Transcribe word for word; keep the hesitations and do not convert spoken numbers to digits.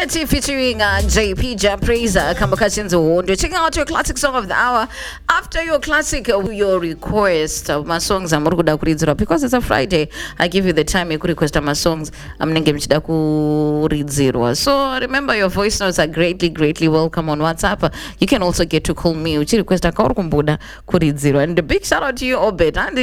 Unity featuring uh, J P Japreza Kambakashinzo Wondo. Checking out your classic song of the hour. After your classic, uh, your request of my songs, I'm Kurizura. Because it's a Friday, I give you the time you could request my songs. I'm Nengemchida Kurizura. So remember, your voice notes are greatly, greatly welcome on WhatsApp. You can also get to call me. Uchi request a Kurizura. And a big shout out to you, Obed. And